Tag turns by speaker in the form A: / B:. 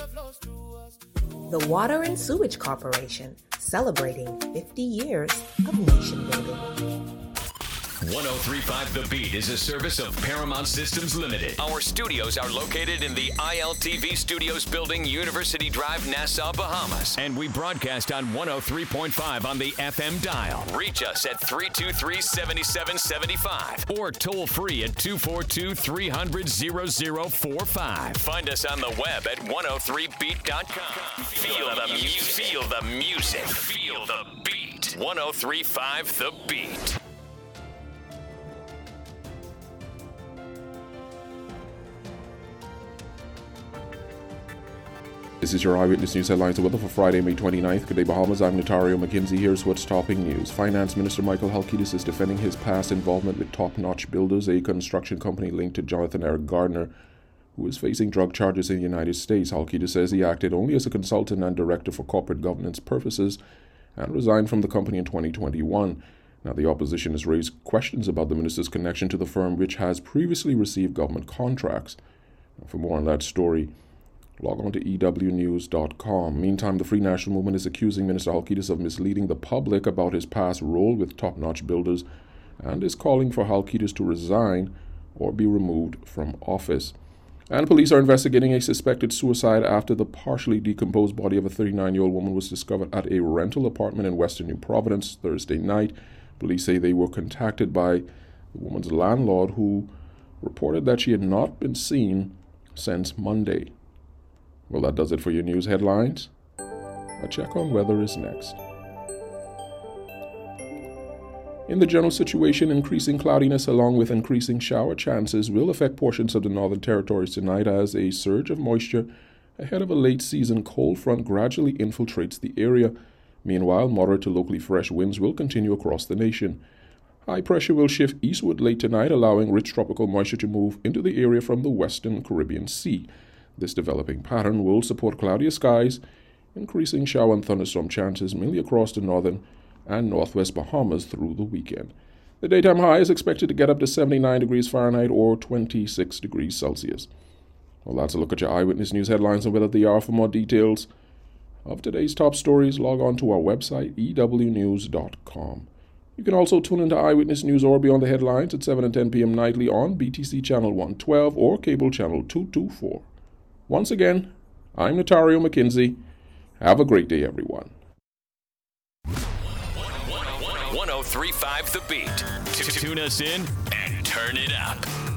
A: The Water and Sewage Corporation, celebrating 50 years of nation building.
B: 103.5 The Beat is a service of Paramount Systems Limited. Our studios are located in the ILTV Studios building, University Drive, Nassau, Bahamas. And we broadcast on 103.5 on the FM dial. Reach us at 323-7775 or toll free at 242-300-0045. Find us on the web at 103beat.com. Feel the music. Feel the music. Feel the beat. 103.5 The Beat.
C: This is your Eyewitness News headlines. The weather for Friday, May 29th. Good day, Bahamas. I'm Notario McKinsey. Here's what's topping news. Finance Minister Michael Halkitis is defending his past involvement with Top Notch Builders, a construction company linked to Jonathan Eric Gardner, who is facing drug charges in the United States. Halkitis says he acted only as a consultant and director for corporate governance purposes and resigned from the company in 2021. Now, the opposition has raised questions about the minister's connection to the firm, which has previously received government contracts. Now, for more on that story, log on to ewnews.com. Meantime, the Free National Movement is accusing Minister Halkitis of misleading the public about his past role with Top Notch Builders and is calling for Halkitis to resign or be removed from office. And police are investigating a suspected suicide after the partially decomposed body of a 39-year-old woman was discovered at a rental apartment in western New Providence Thursday night. Police say they were contacted by the woman's landlord, who reported that she had not been seen since Monday. Well, that does it for your news headlines. A check on weather is next. In the general situation, increasing cloudiness along with increasing shower chances will affect portions of the Northern Territories tonight as a surge of moisture ahead of a late-season cold front gradually infiltrates the area. Meanwhile, moderate to locally fresh winds will continue across the nation. High pressure will shift eastward late tonight, allowing rich tropical moisture to move into the area from the western Caribbean Sea. This developing pattern will support cloudier skies, increasing shower and thunderstorm chances mainly across the northern and northwest Bahamas through the weekend. The daytime high is expected to get up to 79 degrees Fahrenheit or 26 degrees Celsius. Well, that's a look at your Eyewitness News headlines and weather the hour. For more details of today's top stories, log on to our website, ewnews.com. You can also tune into Eyewitness News or Beyond the Headlines at 7 and 10 p.m. nightly on BTC Channel 112 or Cable Channel 224. Once again, I'm Notario McKinsey. Have a great day, everyone.
B: 103.5 The Beat. Tune us in and turn it up.